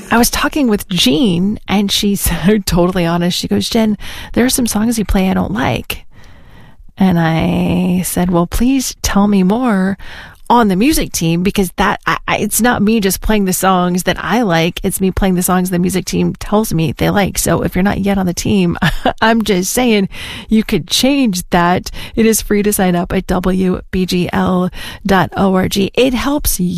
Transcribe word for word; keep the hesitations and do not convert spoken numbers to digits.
I was talking with Jean, and she's totally honest. She goes, Jen, there are some songs you play I don't like. And I said, well, please tell me more on the music team, because that I, I, it's not me just playing the songs that I like. It's me playing the songs the music team tells me they like. So if you're not yet on the team, I'm just saying you could change that. It is free to sign up at W B G L dot org. It helps you.